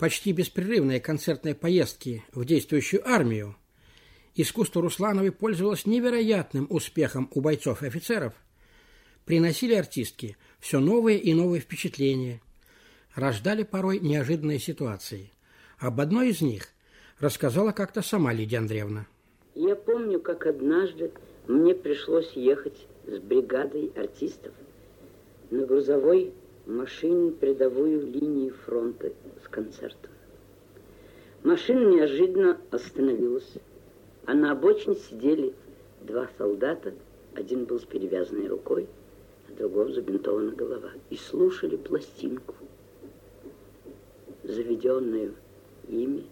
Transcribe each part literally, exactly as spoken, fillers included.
почти беспрерывные концертные поездки в действующую армию, искусство Руслановой пользовалось невероятным успехом у бойцов и офицеров. Приносили артистки все новые и новые впечатления, рождали порой неожиданные ситуации. Об одной из них рассказала как-то сама Лидия Андреевна. Я помню, как однажды мне пришлось ехать с бригадой артистов на грузовой машине передовую линии фронта с концертом. Машина неожиданно остановилась, а на обочине сидели два солдата, один был с перевязанной рукой, а другого забинтована голова, и слушали пластинку, заведенную ими,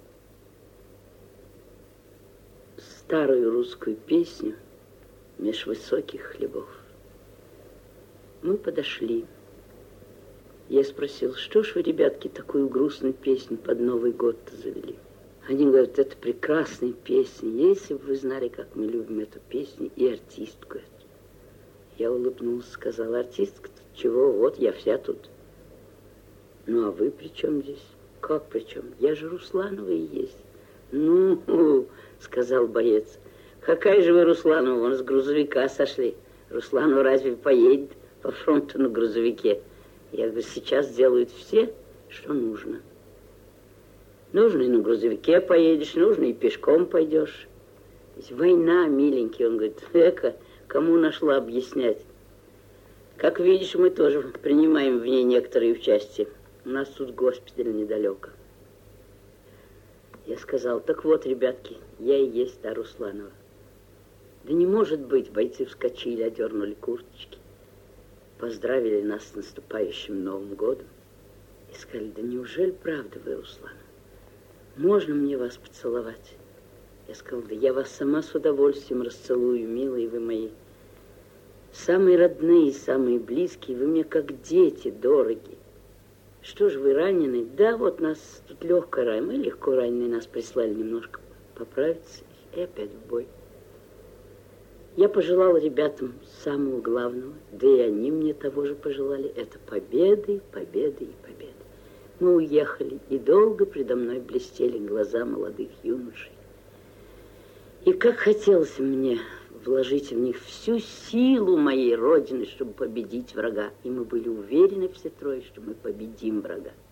старую русскую песню «Меж высоких хлебов». Мы подошли. Я спросил, что ж вы, ребятки, такую грустную песню под Новый год-то завели? Они говорят, это прекрасная песня. Если бы вы знали, как мы любим эту песню и артистку эту. Я улыбнулся, сказал, артистка-то чего? Вот я вся тут. Ну, а вы при чем здесь? Как при чем? Я же Русланова и есть. Ну, сказал боец, какая же вы Русланова? Вон с грузовика сошли. Русланова разве поедет по фронту на грузовике? Я говорю, сейчас делают все, что нужно. Нужно и на грузовике поедешь, нужно и пешком пойдешь. Ведь война, миленький. Он говорит, эка, кому нашла объяснять? Как видишь, мы тоже принимаем в ней некоторые участие. У нас тут госпиталь недалеко. Я сказал, так вот, ребятки, я и есть та Русланова. Да не может быть, бойцы вскочили, одернули курточки. Поздравили нас с наступающим Новым годом и сказали, да неужели правда вы, Руслан? Можно мне вас поцеловать? Я сказал, да я вас сама с удовольствием расцелую, милые вы мои. Самые родные, самые близкие, вы мне как дети дороги. Что же вы ранены? Да, вот нас тут легко ранены, мы легко ранены, нас прислали немножко поправиться и опять в бой. Я пожелала ребятам самого главного, да и они мне того же пожелали. Это победы, победы и победы. Мы уехали, и долго предо мной блестели глаза молодых юношей. И как хотелось мне вложить в них всю силу моей Родины, чтобы победить врага. И мы были уверены все трое, что мы победим врага.